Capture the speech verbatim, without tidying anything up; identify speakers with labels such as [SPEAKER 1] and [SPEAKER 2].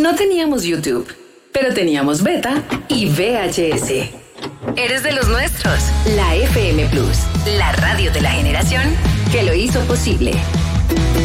[SPEAKER 1] No teníamos YouTube, pero teníamos Beta y V H S. Eres de los nuestros. La F M Plus, la radio de la generación que lo hizo posible.